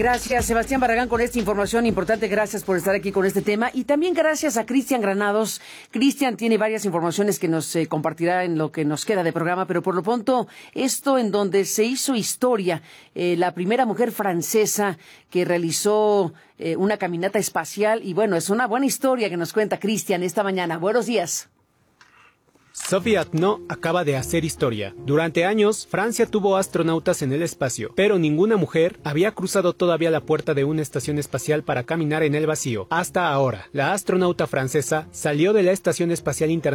Gracias, Sebastián Barragán, con esta información importante. Gracias por estar aquí con este tema. Y también gracias a Cristian Granados. Cristian tiene varias informaciones que nos compartirá en lo que nos queda de programa, pero por lo pronto, esto en donde se hizo historia, la primera mujer francesa que realizó una caminata espacial. Y bueno, es una buena historia que nos cuenta Cristian esta mañana. Buenos días. Sophie Atno acaba de hacer historia. Durante años, Francia tuvo astronautas en el espacio, pero ninguna mujer había cruzado todavía la puerta de una estación espacial para caminar en el vacío. Hasta ahora, la astronauta francesa salió de la Estación Espacial Internacional